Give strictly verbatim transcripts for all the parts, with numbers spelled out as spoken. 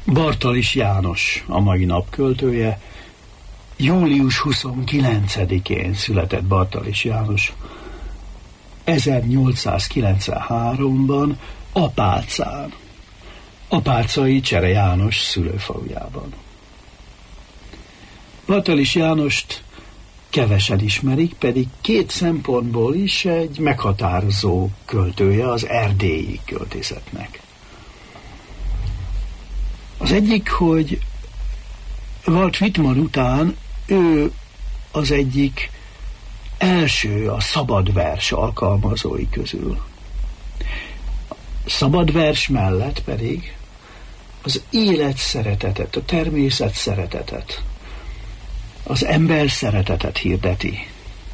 Bartalis János a mai nap költője. július huszonkilencedikén született Bartalis János ezernyolcszázkilencvenháromban Apáczán, apáczai Csere János szülőfalujában. Bartalis Jánost kevesen ismerik, pedig két szempontból is egy meghatározó költője az erdélyi költészetnek. Az egyik, hogy Walt Whitman után ő az egyik első a szabadvers alkalmazói közül. Szabadvers mellett pedig az élet szeretetet, a természet szeretetet, az ember szeretetet hirdeti.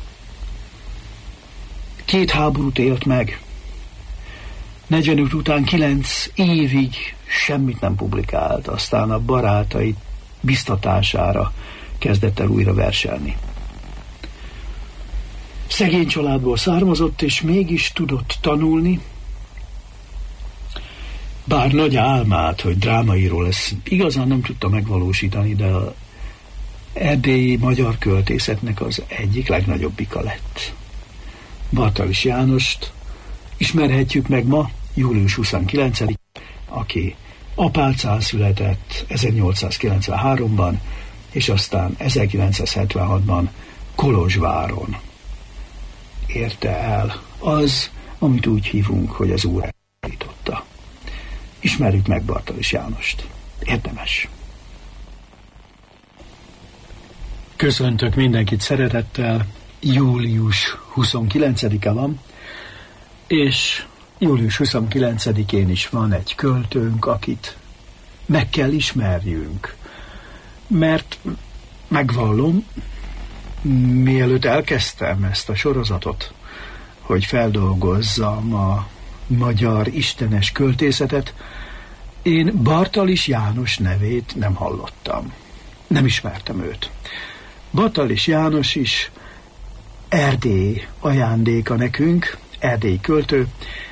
Két háborút élt meg, negyvenöt után kilenc évig semmit nem publikált, aztán a barátai biztatására kezdett el újra verselni. Szegény családból származott, és mégis tudott tanulni, bár nagy álmát, hogy drámaíró lesz, igazán nem tudta megvalósítani, de az erdélyi magyar költészetnek az egyik legnagyobbika lett. Bartalis Jánost ismerhetjük meg ma, július huszonkilencedikén, aki Apáczán született ezernyolcszázkilencvenháromban, és aztán ezerkilencszázhetvenhatban Kolozsváron érte el az, amit úgy hívunk, hogy az Úr elindította. Ismerjük meg Bartalis Jánost. Érdemes. Köszöntök mindenkit szeretettel. július huszonkilencedike van, és július huszonkilencedikén is van egy költőnk, akit meg kell ismerjünk. Mert megvallom, mielőtt elkezdtem ezt a sorozatot, hogy feldolgozzam a magyar istenes költészetet, én Bartalis János nevét nem hallottam. Nem ismertem őt. Bartalis János is Erdély ajándéka nekünk, erdélyi költő,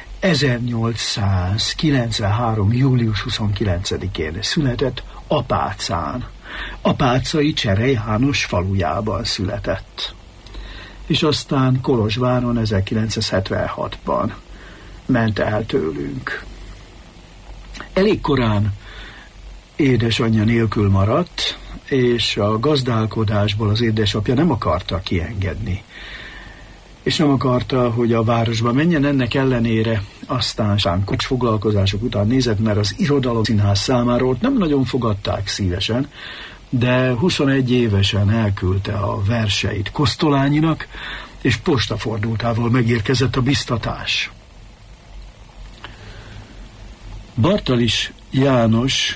ezernyolcszázkilencvenhárom. július huszonkilencedikén született Apáczán. Apáczai Csere János falujában született. És aztán Kolozsváron ezerkilencszázhetvenhatban ment el tőlünk. Elég korán édesanyja nélkül maradt, és a gazdálkodásból az édesapja nem akarta kiengedni. És nem akarta, hogy a városba menjen, ennek ellenére aztán sánkocs foglalkozások után nézett, mert az irodalom színház számára ott nem nagyon fogadták szívesen, de huszonegy évesen elküldte a verseit Kosztolányinak, és postafordultával megérkezett a biztatás. Bartalis János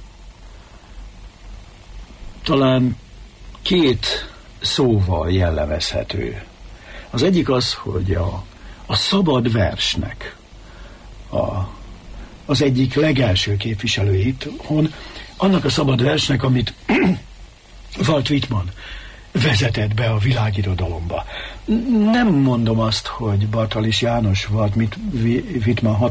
talán két szóval jellemezhető. Az egyik az, hogy a, a szabad versnek a, az egyik legelső képviselő itthon, annak a szabad versnek, amit Walt Whitman vezetett be a világirodalomba. Nem mondom azt, hogy Bartalis János Walt Whitman